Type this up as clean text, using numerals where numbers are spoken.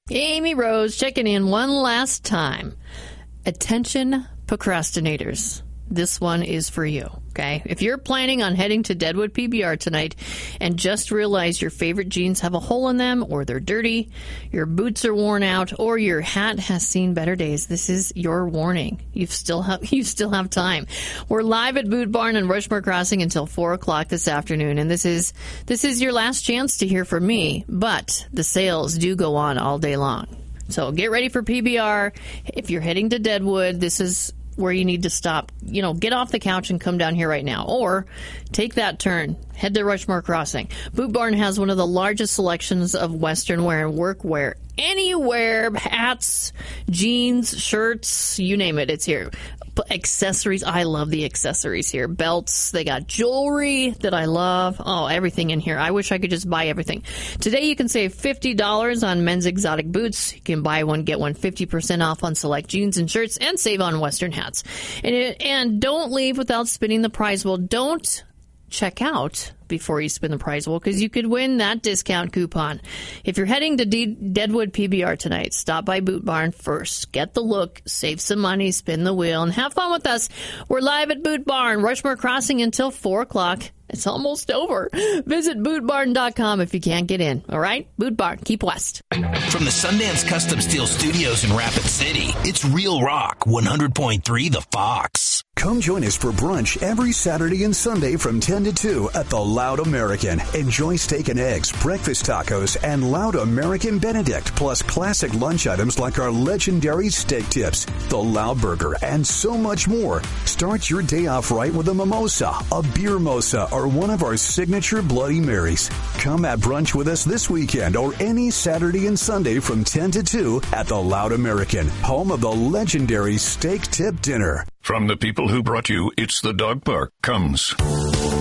Amy Rose checking in one last time. Attention, procrastinators. This one is for you, okay? If you're planning on heading to Deadwood PBR tonight and just realize your favorite jeans have a hole in them, or they're dirty, your boots are worn out, or your hat has seen better days, this is your warning. You still have time. We're live at Boot Barn and Rushmore Crossing until 4 o'clock this afternoon, and this is your last chance to hear from me, but the sales do go on all day long. So get ready for PBR. If you're heading to Deadwood, this is where you need to stop. Get off the couch and come down here right now. Or take that turn. Head to Rushmore Crossing. Boot Barn has one of the largest selections of Western wear and workwear. Anywhere, hats, jeans, shirts, you name it, it's here. Accessories, I love the accessories here. Belts, they got jewelry that I love. Oh, everything in here. I wish I could just buy everything. Today you can save $50 on men's exotic boots. You can buy one, get one 50% off on select jeans and shirts, and save on Western hats. And don't leave without spinning the prize wheel. Don't check out before you spin the prize wheel, because you could win that discount coupon. If you're heading to Deadwood PBR tonight, stop by Boot Barn first. Get the look, save some money, spin the wheel, and have fun with us. We're live at Boot Barn, Rushmore Crossing until 4 o'clock. It's almost over. Visit bootbarn.com if you can't get in. All right? Boot Barn, keep west. From the Sundance Custom Steel Studios in Rapid City, it's Real Rock 100.3 The Fox. Come join us for brunch every Saturday and Sunday from 10 to 2 at the Loud American. Enjoy steak and eggs, breakfast tacos, and Loud American Benedict, plus classic lunch items like our legendary steak tips, the Loud Burger, and so much more. Start your day off right with a mimosa, a beer mosa, or one of our signature Bloody Marys. Come at brunch with us this weekend or any Saturday and Sunday from 10 to 2 at the Loud American, home of the legendary steak tip dinner. From the people who brought you It's the Dog Park comes